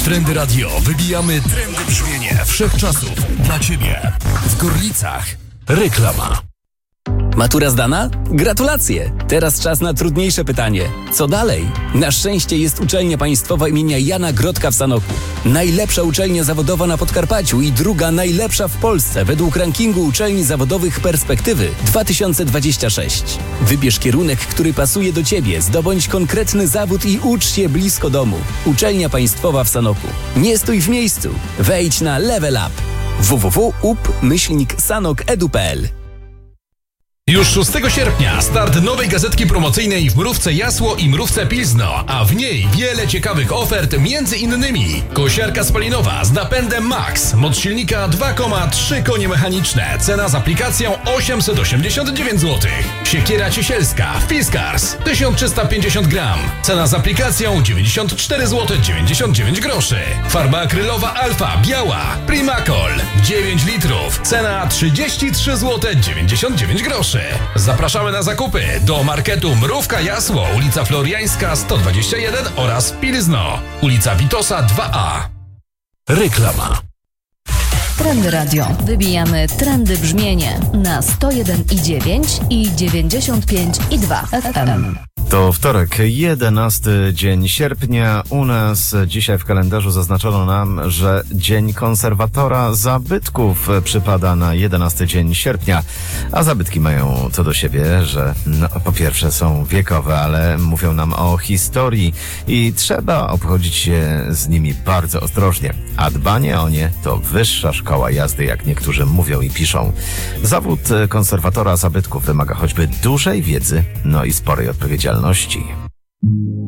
Trendy Radio wybijamy trendy brzmienie wszechczasów dla Ciebie. W Gorlicach reklama. Matura zdana? Gratulacje! Teraz czas na trudniejsze pytanie. Co dalej? Na szczęście jest uczelnia państwowa imienia Jana Grodka w Sanoku. Najlepsza uczelnia zawodowa na Podkarpaciu i druga najlepsza w Polsce według rankingu uczelni zawodowych Perspektywy 2026. Wybierz kierunek, który pasuje do Ciebie, zdobądź konkretny zawód i ucz się blisko domu. Uczelnia państwowa w Sanoku. Nie stój w miejscu. Wejdź na Level Up. www.up-sanok.edu.pl. Już 6 sierpnia start nowej gazetki promocyjnej w Mrówce Jasło i Mrówce Pilzno, a w niej wiele ciekawych ofert, między innymi kosiarka spalinowa z napędem Max, moc silnika 2,3 konie mechaniczne, cena z aplikacją 889 zł. Siekiera ciesielska Fiskars 1350 gram, cena z aplikacją 94 zł 99 groszy. Farba akrylowa Alfa biała Primacol 9 litrów, cena 33 zł 99 groszy. Zapraszamy na zakupy do marketu Mrówka Jasło, ulica Floriańska 121 oraz Pilzno, ulica Witosa 2A. Reklama. Trendy Radio. Wybijamy trendy brzmienie na 101,9 i 95,2 FM. To wtorek, 11 dzień sierpnia. U nas dzisiaj w kalendarzu zaznaczono nam, że Dzień Konserwatora Zabytków przypada na 11 dzień sierpnia. A zabytki mają to do siebie, że po pierwsze są wiekowe, ale mówią nam o historii i trzeba obchodzić się z nimi bardzo ostrożnie. A dbanie o nie to wyższa szkoła jazdy, jak niektórzy mówią i piszą. Zawód konserwatora zabytków wymaga choćby dużej wiedzy, no i sporej odpowiedzialności.